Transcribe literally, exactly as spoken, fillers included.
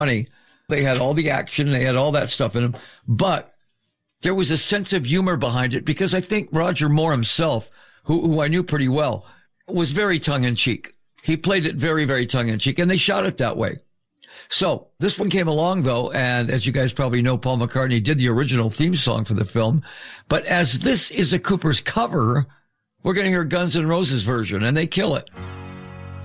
funny. They had all the action. They had all that stuff in them. But there was a sense of humor behind it because I think Roger Moore himself, who, who I knew pretty well, was very tongue-in-cheek. He played it very, very tongue-in-cheek, and they shot it that way. So this one came along, though, and as you guys probably know, Paul McCartney did the original theme song for the film. But as this is a Cooper's cover, we're going to hear Guns N' Roses version, and they kill it.